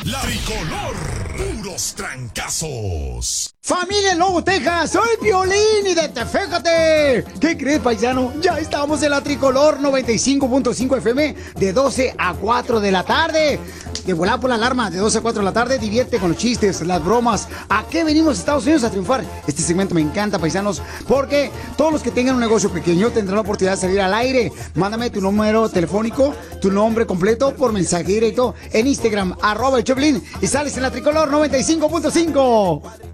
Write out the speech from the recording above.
La Tricolor, puros trancazos. Familia en Lobo, Texas, soy Piolín y fíjate. ¿Qué crees, paisano? Ya estamos en la Tricolor 95.5 FM de 12 a 4 de la tarde. De volar por la alarma de 12 a 4 de la tarde, divierte con los chistes, las bromas. ¿A qué venimos a Estados Unidos a triunfar? Este segmento me encanta, paisanos, porque todos los que tengan un negocio pequeño tendrán la oportunidad de salir al aire. Mándame tu número telefónico, tu nombre completo por mensaje directo en Instagram, @el Choplin, y sales en la Tricolor 95.5.